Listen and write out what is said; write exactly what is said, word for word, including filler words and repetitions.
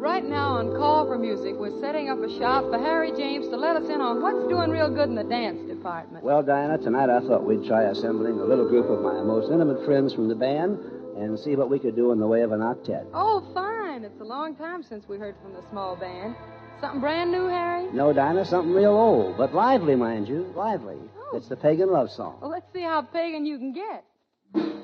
Right now on Call for Music, we're setting up a shop for Harry James to let us in on what's doing real good in the dance department. Well, Diana, tonight I thought we'd try assembling a little group of my most intimate friends from the band and see what we could do in the way of an octet. Oh, fine. It's a long time since we heard from the small band. Something brand new, Harry? No, Dinah, something real old, but lively, mind you, lively. Oh. It's the Pagan Love Song. Well, let's see how pagan you can get.